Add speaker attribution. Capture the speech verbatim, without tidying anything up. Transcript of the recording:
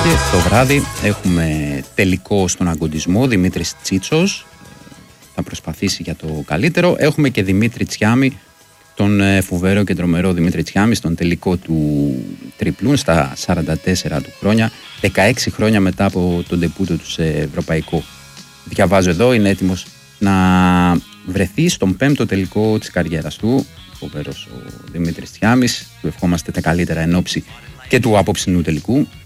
Speaker 1: το βράδυ έχουμε τελικό στον αγκοντισμό, Δημήτρης Τσίτσος θα προσπαθήσει για το καλύτερο. Έχουμε και Δημήτρη Τσιάμι, τον φοβερό και τρομερό Δημήτρη Τσιάμι, στον τελικό του τριπλούν στα σαράντα τέσσερα του χρόνια, δεκαέξι χρόνια μετά από τον ντεπούτο του σε ευρωπαϊκό. Διαβάζω εδώ, είναι έτοιμος να βρεθεί στον πέμπτο τελικό της καριέρας του. Φοβερός ο Δημήτρης Τσιάμις, του ευχόμαστε τα καλύτερα εν ώψη και του απόψινού τελικού.